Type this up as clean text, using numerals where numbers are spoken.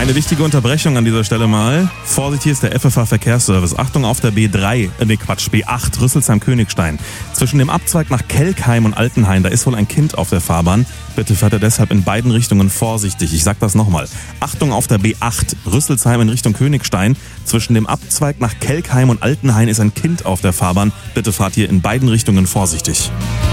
Eine wichtige Unterbrechung an dieser Stelle mal. Vorsicht, hier ist der FFH Verkehrsservice. Achtung auf der B8 Rüsselsheim-Königstein. Zwischen dem Abzweig nach Kelkheim und Altenhain, da ist wohl ein Kind auf der Fahrbahn. Bitte fährt er deshalb in beiden Richtungen vorsichtig. Ich sag das nochmal. Achtung auf der B8 Rüsselsheim in Richtung Königstein. Zwischen dem Abzweig nach Kelkheim und Altenhain ist ein Kind auf der Fahrbahn. Bitte fahrt hier in beiden Richtungen vorsichtig.